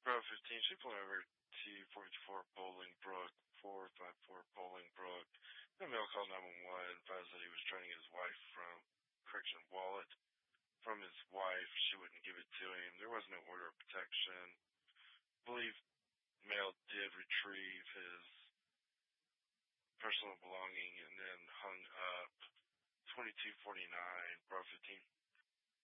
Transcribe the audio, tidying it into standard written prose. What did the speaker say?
Route 15, she pulled over T-44 Bolingbrook, 454 Bolingbrook. The male called 911, advised that he was trying to get his wife wallet from his wife. She wouldn't give it to him. There was no order of protection. I believe male did retrieve his personal belonging and then hung up. 2249, Route 15